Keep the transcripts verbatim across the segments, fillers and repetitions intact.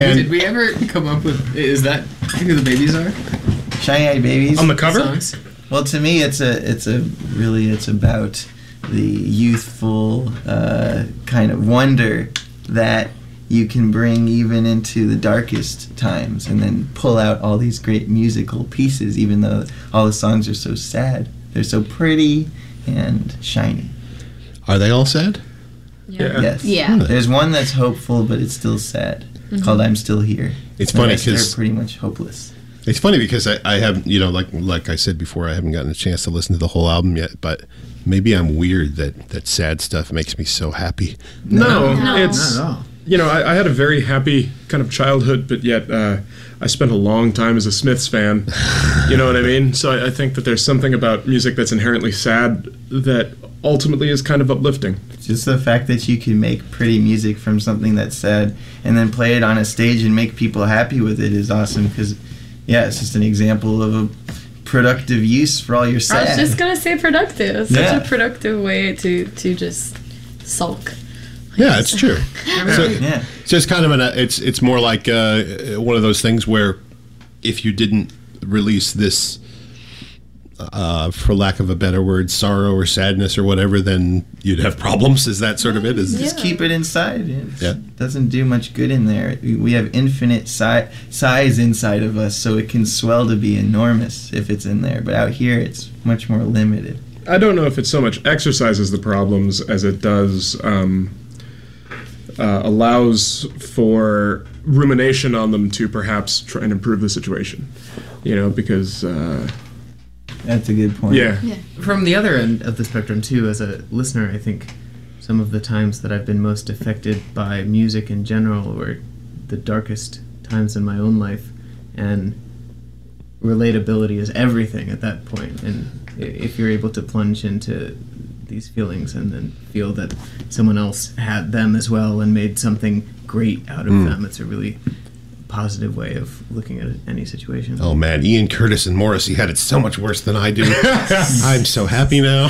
And did we ever come up with, is that who the babies are? Shiny Eyed Babies. On the cover? Songs? Well, to me, it's a, it's a, really, it's about the youthful uh, kind of wonder that you can bring even into the darkest times and then pull out all these great musical pieces, even though all the songs are so sad. They're so pretty and shiny. Are they all sad? Yeah. Yes. Yeah. There's one that's hopeful, but it's still sad. Mm-hmm. Called I'm Still Here. It's The funny rest are because pretty much hopeless. it's funny because I, I haven't, you know, like like I said before, I haven't gotten a chance to listen to the whole album yet. But maybe I'm weird that that sad stuff makes me so happy. No, No. it's Not at all. you know I, I had a very happy kind of childhood, but yet uh, I spent a long time as a Smiths fan. You know what I mean? So I, I think that there's something about music that's inherently sad that ultimately is kind of uplifting. Just the fact that you can make pretty music from something that's sad and then play it on a stage and make people happy with it is awesome because, yeah, it's just an example of a productive use for all your sad. I was just gonna say productive. It's Yeah. such a productive way to to just sulk. Yeah, it's true. So, yeah. so it's kind of an. It's it's more like uh, one of those things where if you didn't release this, uh, for lack of a better word, sorrow or sadness or whatever, then you'd have problems. Is that sort of it? Is Just keep it inside. It Yeah. doesn't do much good in there. We have infinite si- size inside of us, so it can swell to be enormous if it's in there. But out here, it's much more limited. I don't know if it so much exercises the problems as it does um, uh, allows for rumination on them to perhaps try and improve the situation. You know, because uh, That's a good point. yeah, Yeah. From the other end of the spectrum, too, as a listener, I think some of the times that I've been most affected by music in general were the darkest times in my own life, and relatability is everything at that point. And i- if you're able to plunge into these feelings and then feel that someone else had them as well and made something great out of them, it's a really positive way of looking at any situation. Oh man, Ian Curtis and Morrissey had it so much worse than I do. I'm so happy now.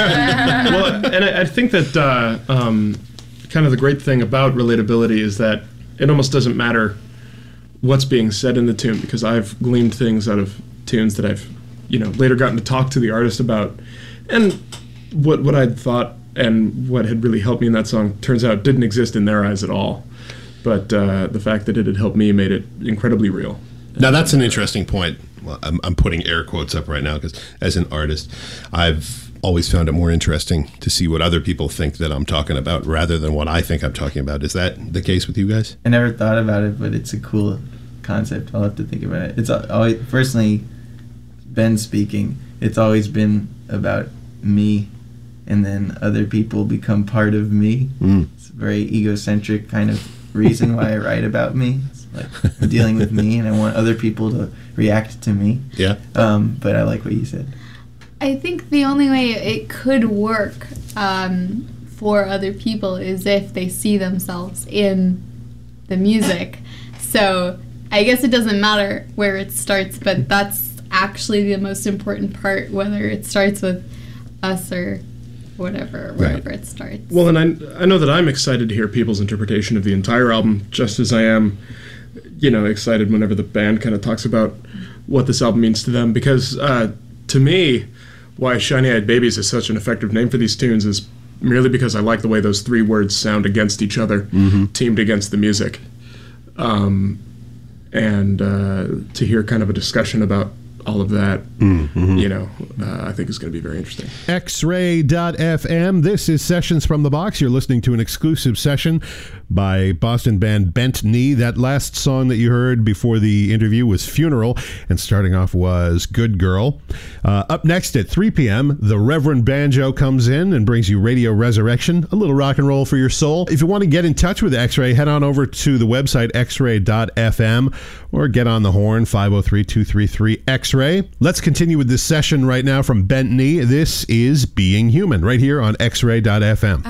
well, and I, I think that uh, um, kind of the great thing about relatability is that it almost doesn't matter what's being said in the tune, because I've gleaned things out of tunes that I've, you know, later gotten to talk to the artist about, and what what I'd thought and what had really helped me in that song turns out didn't exist in their eyes at all. But uh, the fact that it had helped me made it incredibly real. Now that's an interesting point. Well, I'm, I'm putting air quotes up right now because as an artist, I've always found it more interesting to see what other people think that I'm talking about rather than what I think I'm talking about. Is that the case with you guys? I never thought about it, but it's a cool concept. I'll have to think about it. It's al- always, personally, Ben speaking, it's always been about me, and then other people become part of me. Mm. It's a very egocentric kind of reason why I write about me. It's like I'm dealing with me, and I want other people to react to me. Yeah. Um, but I like what you said. I think the only way it could work um, for other people is if they see themselves in the music. So I guess it doesn't matter where it starts, but that's actually the most important part, whether it starts with us or whatever, wherever Right. it starts. Well, and I, I know that I'm excited to hear people's interpretation of the entire album, just as I am, you know, excited whenever the band kind of talks about what this album means to them. Because uh, to me, why Shiny Eyed Babies is such an effective name for these tunes is merely because I like the way those three words sound against each other, Mm-hmm. teamed against the music. Um, and uh, to hear kind of a discussion about all of that, Mm-hmm. you know, uh, I think is going to be very interesting. X-ray dot F M. This is Sessions from the Box. You're listening to an exclusive session by Boston band Bent Knee. That last song that you heard before the interview was Funeral, and starting off was Good Girl. Uh, up next at three p.m., the Reverend Banjo comes in and brings you Radio Resurrection, a little rock and roll for your soul. If you want to get in touch with X-Ray, head on over to the website X ray dot F M or get on the horn five oh three, two three three, X ray. Let's continue with this session right now from Bent Knee. This is Being Human right here on X ray dot F M.